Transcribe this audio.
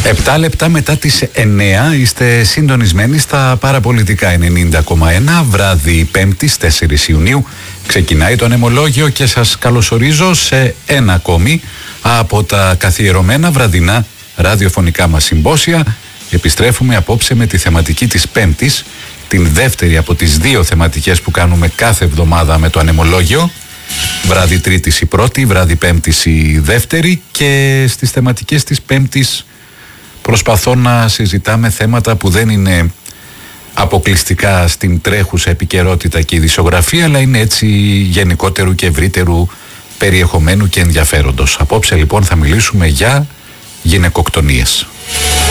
7 λεπτά μετά τις 9 είστε συντονισμένοι στα παραπολιτικά 90,1. Βράδυ 5ης 4 Ιουνίου ξεκινάει το ανεμολόγιο και σας καλωσορίζω σε ένα ακόμη από τα καθιερωμένα βραδινά ραδιοφωνικά μας συμπόσια. Επιστρέφουμε απόψε με τη θεματική της Πέμπτης, την δεύτερη από τις δύο θεματικές που κάνουμε κάθε εβδομάδα με το ανεμολόγιο. Βράδυ Τρίτης η πρώτη, βράδυ Πέμπτης η δεύτερη, και στις θεματικές της Πέμπτης προσπαθώ να συζητάμε θέματα που δεν είναι αποκλειστικά στην τρέχουσα επικαιρότητα και ειδησιογραφία, αλλά είναι έτσι γενικότερου και ευρύτερου περιεχομένου και ενδιαφέροντος. Απόψε λοιπόν θα μιλήσουμε για γυναικοκτονίες.